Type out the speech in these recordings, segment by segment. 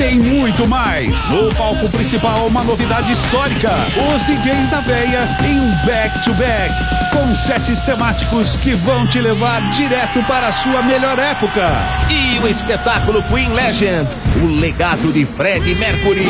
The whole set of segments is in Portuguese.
tem muito mais. No palco principal, uma novidade histórica. Os DJs da Veia em um back-to-back, com sets temáticos que vão te levar direto para a sua melhor época. E o espetáculo Queen Legend, o legado de Freddie Mercury.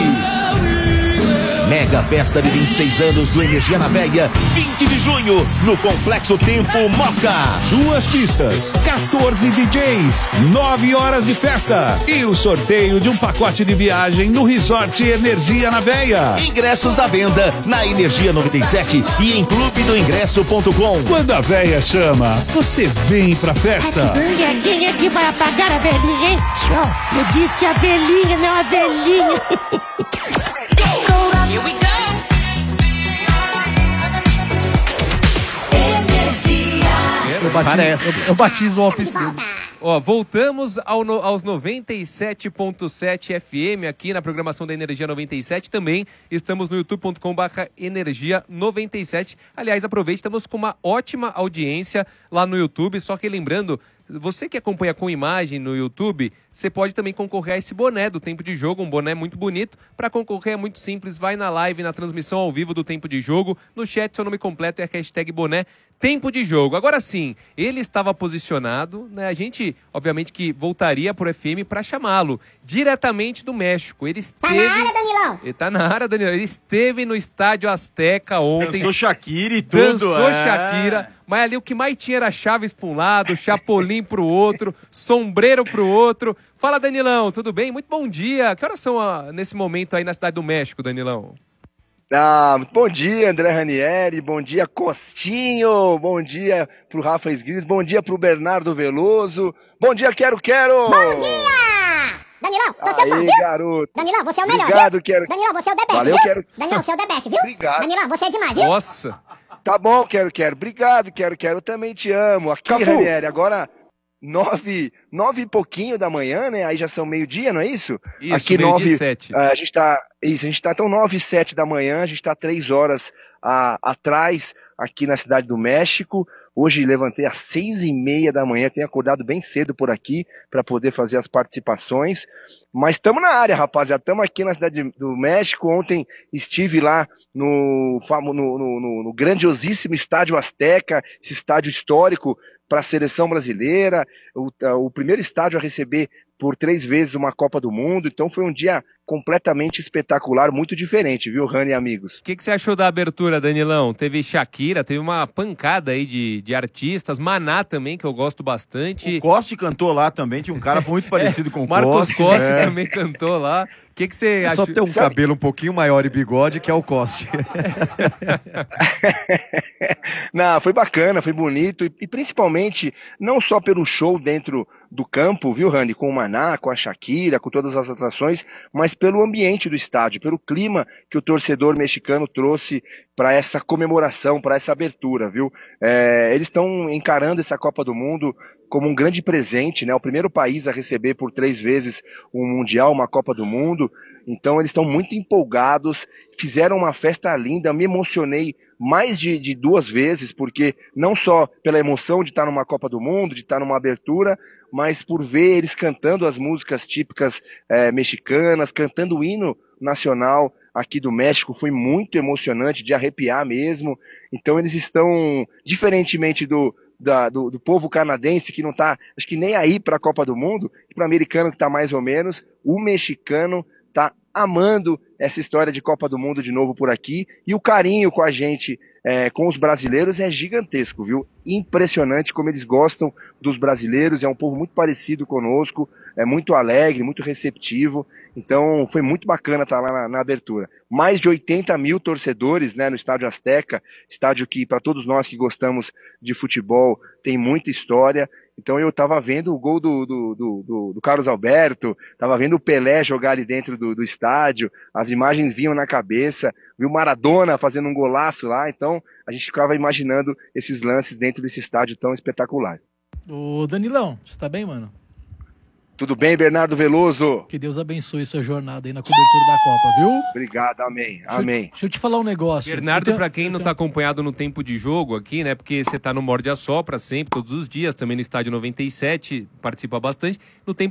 Mega festa de 26 anos do Energia na Veia, 20 de junho, no Complexo Tempo Moca. 2 pistas, 14 DJs, 9 horas de festa e o sorteio de um pacote de viagem no Resort Energia na Veia. Ingressos à venda na Energia 97 e em clubedoingresso.com. Quando a Veia chama, você vem pra festa. Quem é que vai apagar a velhinha, hein? Eu disse a velhinha, não a velhinha. Here we go. Eu batizo o oficina. Ó, voltamos aos 97.7 FM aqui na programação da Energia 97. Também estamos no youtube.com/Energia 97. Aliás, aproveite, estamos com uma ótima audiência lá no YouTube. Só que lembrando, você que acompanha com imagem no YouTube, você pode também concorrer a esse boné do Tempo de Jogo, um boné muito bonito. Para concorrer é muito simples, vai na live, na transmissão ao vivo do Tempo de Jogo, no chat seu nome completo é a hashtag boné Tempo de Jogo. Agora sim, ele estava posicionado, né? A gente, obviamente, que voltaria pro FM para chamá-lo diretamente do México. Ele esteve... Tá na área, Danilão? Ele tá na área, Danilão. Ele esteve no Estádio Azteca ontem. Dançou Shakira e tudo. Dançou Shakira. Mas ali o que mais tinha era Chaves para um lado, Chapolin pro outro, Sombreiro pro outro. Fala, Danilão, tudo bem? Muito bom dia. Que horas são nesse momento aí na Cidade do México, Danilão? Bom dia, André Ranieri, bom dia, Costinho, bom dia pro Rafa Esgris, bom dia pro Bernardo Veloso, bom dia, Quero! Bom dia! Danilão, tô seu fã, viu? Garoto. Danilão, você é o melhor, Obrigado, viu? Quero. Danilão, você é o the best, Valeu, viu? Quero. Danilão, você é o the best, viu? Obrigado. Danilão, você é demais, viu? Nossa! Tá bom, Quero. Obrigado, Quero. Eu também te amo. Aqui, Capu. Ranieri, agora 9 e pouquinho da manhã, né? Aí já são meio-dia, não é isso? Isso, aqui meio-dia 9, e 7. a gente tá então 9 e 7 da manhã, a gente tá 3 horas atrás aqui na Cidade do México. Hoje levantei às 6:30 da manhã, tenho acordado bem cedo por aqui para poder fazer as participações. Mas estamos na área, rapaziada, estamos aqui na Cidade do México. Ontem estive lá no grandiosíssimo Estádio Azteca, esse estádio histórico para a seleção brasileira, o primeiro estádio a receber por 3 vezes uma Copa do Mundo. Então foi um dia completamente espetacular, muito diferente, viu, Rani e amigos? O que você achou da abertura, Danilão? Teve Shakira, teve uma pancada aí de artistas, Maná também, que eu gosto bastante. O Coste cantou lá também, tinha um cara muito parecido com o Marcos Coste né? também cantou lá. O que você Só achou? tem um cabelo um pouquinho maior e bigode, que é o Coste. Não, foi bacana, foi bonito, e principalmente, não só pelo show dentro do campo, viu, Rani, com o Maná, com a Shakira, com todas as atrações, mas pelo ambiente do estádio, pelo clima que o torcedor mexicano trouxe para essa comemoração, para essa abertura, viu? Eles estão encarando essa Copa do Mundo como um grande presente, né? O primeiro país a receber por 3 vezes um Mundial, uma Copa do Mundo. Então eles estão muito empolgados, fizeram uma festa linda, me emocionei mais de 2 vezes, porque não só pela emoção de estar numa Copa do Mundo, de estar numa abertura, mas por ver eles cantando as músicas típicas mexicanas, cantando o hino nacional aqui do México. Foi muito emocionante, de arrepiar mesmo. Então eles estão, diferentemente do povo canadense, que não está, acho que nem aí para a Copa do Mundo, e para o americano que está mais ou menos, o mexicano está amando essa história de Copa do Mundo de novo por aqui, e o carinho com a gente, com os brasileiros, é gigantesco, viu? Impressionante como eles gostam dos brasileiros, é um povo muito parecido conosco, é muito alegre, muito receptivo. Então foi muito bacana estar lá na abertura. Mais de 80 mil torcedores, né, no Estádio Azteca, estádio que para todos nós que gostamos de futebol tem muita história. Então eu estava vendo o gol do Carlos Alberto, estava vendo o Pelé jogar ali dentro do estádio, as imagens vinham na cabeça, viu Maradona fazendo um golaço lá, então a gente ficava imaginando esses lances dentro desse estádio tão espetacular. Ô Danilão, você tá bem, mano? Tudo bem, Bernardo Veloso? Que Deus abençoe sua jornada aí na cobertura da Copa, viu? Obrigado, amém, amém. Deixa eu te falar um negócio. Bernardo, pra quem não tá acompanhado no Tempo de Jogo aqui, né? Porque você tá no Morde a Sopra sempre, todos os dias, também no Estádio 97, participa bastante. No Tempo